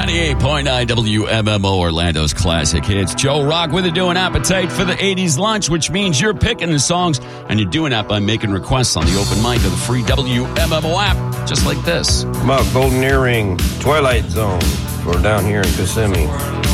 98.9 WMMO, Orlando's classic hits. Joe Rock with a doing appetite for the 80s lunch, which means you're picking the songs, and you're doing that by making requests on the open mic of the free WMMO app, just like this. Come out, Golden Earring, Twilight Zone, for down here in Kissimmee.